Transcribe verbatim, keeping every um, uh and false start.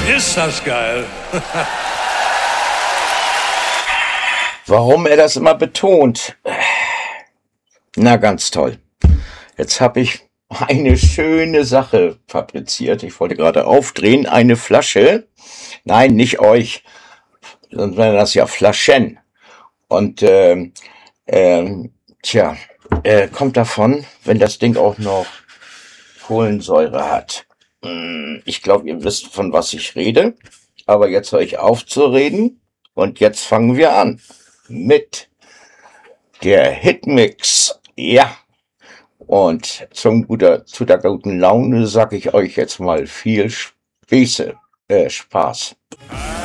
Ist das geil. Warum er das immer betont? Na, ganz toll. Jetzt habe ich eine schöne Sache fabriziert. Ich wollte gerade aufdrehen, eine Flasche. Nein, nicht euch, sonst wären das ja Flaschen. Und ähm, ähm, tja, äh, kommt davon, wenn das Ding auch noch Kohlensäure hat. Hm, Ich glaube, ihr wisst, von was ich rede. Aber jetzt höre ich auf zu reden und jetzt fangen wir an mit der Hitmix. Ja. Und zum guter, zu der guten Laune sage ich euch jetzt mal viel Späße, äh, Spaß.